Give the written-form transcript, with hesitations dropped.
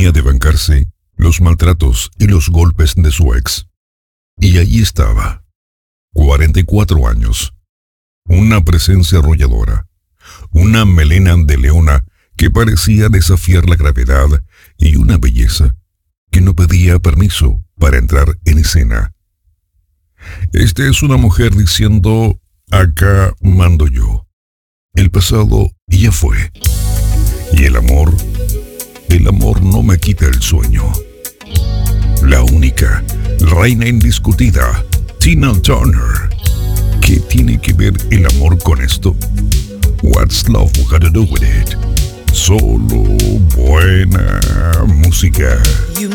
tenía de bancarse los maltratos y los golpes de su ex. Y allí estaba, 44 años, una presencia arrolladora, una melena de leona que parecía desafiar la gravedad y una belleza que no pedía permiso para entrar en escena. Esta es una mujer diciendo, acá mando yo. El pasado ya fue. Y el amor no me quita el sueño. La única, reina indiscutida, Tina Turner. ¿Qué tiene que ver el amor con esto? What's love got to do with it? Solo buena música.